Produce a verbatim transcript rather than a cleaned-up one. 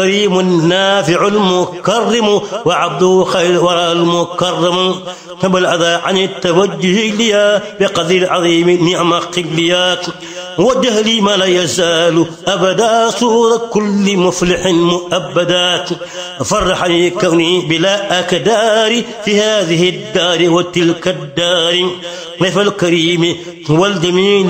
كريم النافع المكرم وعبده خير ورى المكرم هب الأذى عن التوجه ليا بقدر العظيم نعم قبليات وجه لي ما لا يزال أبدا صور كل مفلح مؤبدات فرحني كوني بلا أكدار في هذه الدار وتلك الدار ضيف الكريم والجميل